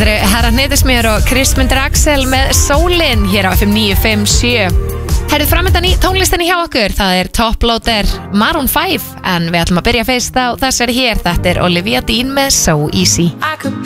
Þetta eru Herra Hnetusmjör og Kristmundur Axel með Sólin hér á FM 957. Herðu framöndan í tónlistinni hjá okkur, það er Toploader Maroon 5, en við ætlum að byrja fyrst á þessari hér. Þetta er Olivia Dean með So Easy.